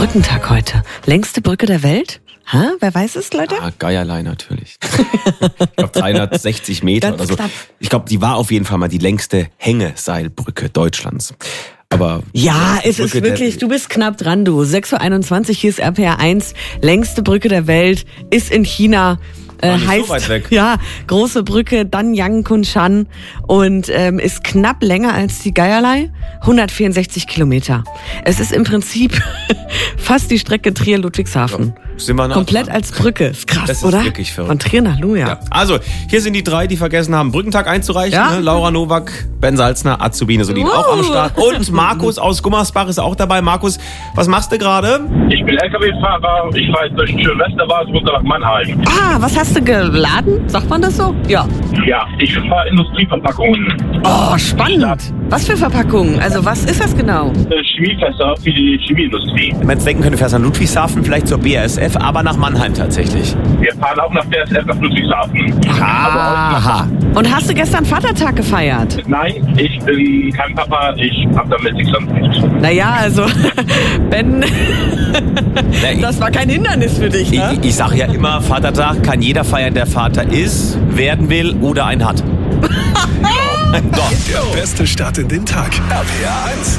Brückentag heute. Längste Brücke der Welt? Wer weiß es, Leute? Ah, Geierlei natürlich. Ich glaube 360 Meter Ganz oder so. knapp. Ich glaube, die war auf jeden Fall mal die längste Hängeseilbrücke Deutschlands. Aber Ja, es ist Brücke der- wirklich, du bist knapp dran, du. 6.21 Uhr, hier ist RPR 1. Längste Brücke der Welt ist in China. nicht Heißt, so weit weg. ja, große Brücke, Danyang Kunshan und ist knapp länger als die Geierlei, 164 Kilometer. Es ist im Prinzip fast die Strecke Trier-Ludwigshafen. Sind wir nah Komplett dran. als Brücke. Ist krass, Das ist oder? wirklich verrückt. Von Trier nach Luja. Ja. Also, hier sind die drei, die vergessen haben, Brückentag einzureichen. Ja. Ne? Laura Nowak, Ben Salzner, Azubine Solin auch am Start. Und Markus aus Gummersbach ist auch dabei. Markus, was machst du gerade? Ich bin LKW-Fahrer, ich fahre jetzt durch den schönen Westerwald runter nach Mannheim. Was hast du geladen? Sagt man das so? Ja. Ja, ich fahre Industrieverpackungen. Oh, spannend. Was für Verpackungen? Also, was ist das genau? Chemiefässer für die Chemieindustrie. Wenn man jetzt denken könnte, fährst du nach Ludwigshafen, vielleicht zur BASF, aber nach Mannheim tatsächlich. Wir fahren auch nach BASF nach Ludwigshafen. Aha. Und hast du gestern Vatertag gefeiert? Nein, ich bin kein Papa, ich habe damit nichts am Hut. Naja, also, Ben, das war kein Hindernis für dich, ne? Ich sage ja immer, Vatertag kann jeder feiern, der Vater ist, werden will oder einen hat. So. Der beste Start in den Tag. RPR 1.